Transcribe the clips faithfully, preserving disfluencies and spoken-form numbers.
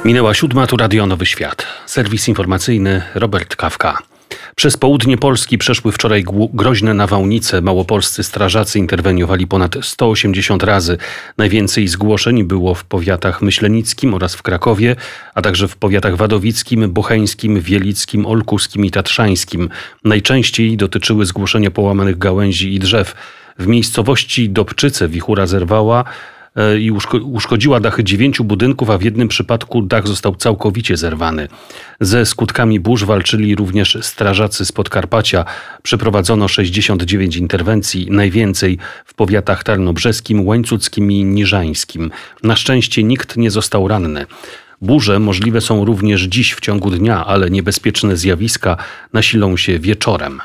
Minęła siódma, tu Radio Nowy Świat. Serwis informacyjny Robert Kawka. Przez południe Polski przeszły wczoraj groźne nawałnice. Małopolscy strażacy interweniowali ponad sto osiemdziesiąt razy. Najwięcej zgłoszeń było w powiatach myślenickim oraz w Krakowie, a także w powiatach wadowickim, bocheńskim, wielickim, olkuskim i tatrzańskim. Najczęściej dotyczyły zgłoszenia połamanych gałęzi i drzew. W miejscowości Dobczyce wichura zerwała i uszkodziła dachy dziewięciu budynków, a w jednym przypadku dach został całkowicie zerwany. Ze skutkami burz walczyli również strażacy z Podkarpacia. Przeprowadzono sześćdziesiąt dziewięć interwencji, najwięcej w powiatach tarnobrzeskim, łańcuckim i niżańskim. Na szczęście nikt nie został ranny. Burze możliwe są również dziś w ciągu dnia, ale niebezpieczne zjawiska nasilą się wieczorem.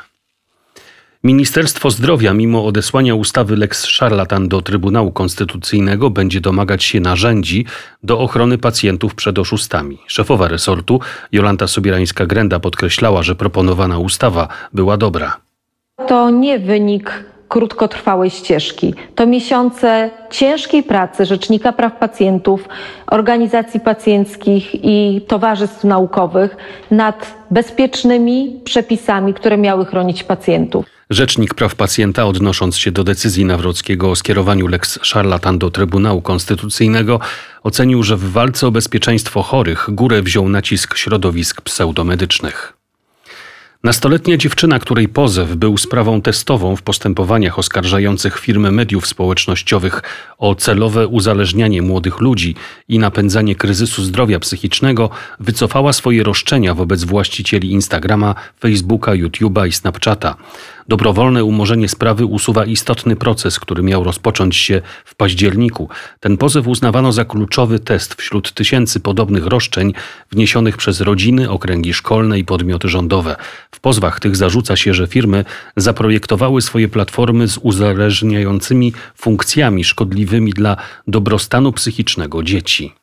Ministerstwo Zdrowia, mimo odesłania ustawy Lex Szarlatan do Trybunału Konstytucyjnego, będzie domagać się narzędzi do ochrony pacjentów przed oszustami. Szefowa resortu Jolanta Sobierańska-Grenda podkreślała, że proponowana ustawa była dobra. To nie wynik krótkotrwałej ścieżki. To miesiące ciężkiej pracy Rzecznika Praw Pacjentów, organizacji pacjenckich i towarzystw naukowych nad bezpiecznymi przepisami, które miały chronić pacjentów. Rzecznik Praw Pacjenta, odnosząc się do decyzji Nawrockiego o skierowaniu Lex Szarlatan do Trybunału Konstytucyjnego, ocenił, że w walce o bezpieczeństwo chorych górę wziął nacisk środowisk pseudomedycznych. Nastoletnia dziewczyna, której pozew był sprawą testową w postępowaniach oskarżających firmy mediów społecznościowych o celowe uzależnianie młodych ludzi i napędzanie kryzysu zdrowia psychicznego, wycofała swoje roszczenia wobec właścicieli Instagrama, Facebooka, YouTube'a i Snapchata. Dobrowolne umorzenie sprawy usuwa istotny proces, który miał rozpocząć się w październiku. Ten pozew uznawano za kluczowy test wśród tysięcy podobnych roszczeń wniesionych przez rodziny, okręgi szkolne i podmioty rządowe. W pozwach tych zarzuca się, że firmy zaprojektowały swoje platformy z uzależniającymi funkcjami szkodliwymi dla dobrostanu psychicznego dzieci.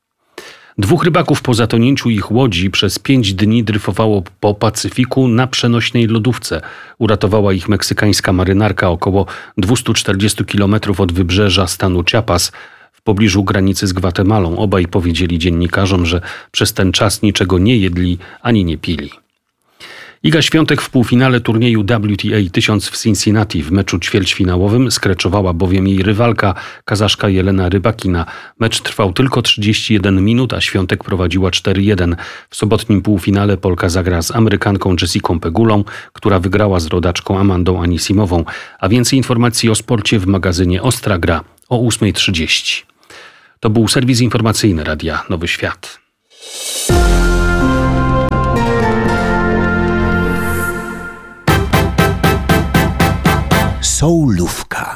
Dwóch rybaków po zatonięciu ich łodzi przez pięć dni dryfowało po Pacyfiku na przenośnej lodówce. Uratowała ich meksykańska marynarka około dwieście czterdzieści kilometrów od wybrzeża stanu Chiapas w pobliżu granicy z Gwatemalą. Obaj powiedzieli dziennikarzom, że przez ten czas niczego nie jedli ani nie pili. Iga Świątek w półfinale turnieju W T A tysiąc w Cincinnati w meczu ćwierćfinałowym skreczowała bowiem jej rywalka, Kazaszka Jelena Rybakina. Mecz trwał tylko trzydzieści jeden minut, a Świątek prowadziła cztery jeden. W sobotnim półfinale Polka zagra z Amerykanką Jessicą Pegulą, która wygrała z rodaczką Amandą Anisimową. A więcej informacji o sporcie w magazynie Ostra Gra o ósma trzydzieści. To był serwis informacyjny Radia Nowy Świat. Soulówka.